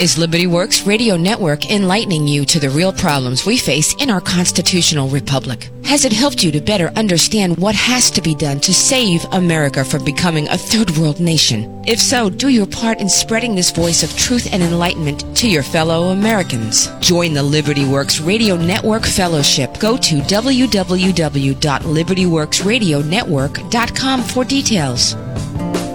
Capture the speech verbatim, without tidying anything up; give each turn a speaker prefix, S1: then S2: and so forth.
S1: Is Liberty Works Radio Network enlightening you to the real problems we face in our constitutional republic? Has it helped you to better understand what has to be done to save America from becoming a third world nation? If so, do your part in spreading this voice of truth and enlightenment to your fellow Americans. Join the Liberty Works Radio Network Fellowship. Go to w w w dot liberty works radio network dot com for details.